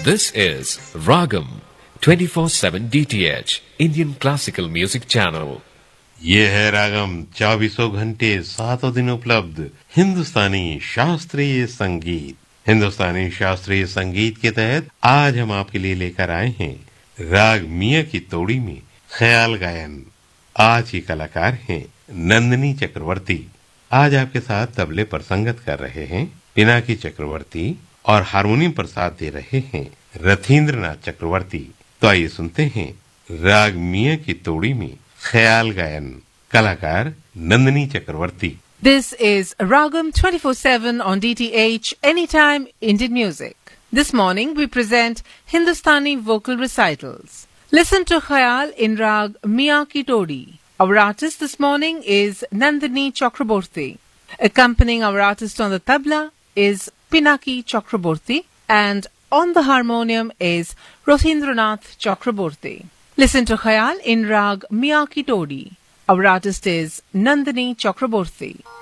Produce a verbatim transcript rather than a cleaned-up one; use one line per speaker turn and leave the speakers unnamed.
This is Ragam twenty-four seven D T H Indian Classical Music Channel.
ये है रागम चौबीसों घंटे सातों दिन उपलब्ध हिंदुस्तानी शास्त्रीय संगीत। हिंदुस्तानी शास्त्रीय संगीत के तहत आज हम आपके लिए लेकर आए हैं राग मियां की तोड़ी में ख्याल गायन। आज की कलाकार हैं नंदिनी चक्रवर्ती। आज आपके साथ तबले पर संगत कर रहे हैं पिनाकी चक्रवर्ती और हारमोनियम पर साथ दे रहे हैं रथींद्रनाथ चक्रवर्ती। तो आइए सुनते हैं राग मियां की तोड़ी में ख्याल गायन, कलाकार नंदिनी चक्रवर्ती।
This is Ragam twenty-four seven on D T H Anytime Indian Music. This morning we present Hindustani vocal recitals. Listen to Khayal in Rag Miyan Ki Todi. Our artist this morning is Nandini Chakraborty. Accompanying our artist on the tabla is Pinaki Chakraborty, and on the harmonium is Rothindranath Chakraborty. Listen to Khayal in Rag Miyan Ki Todi. Our artist is Nandini Chakraborty.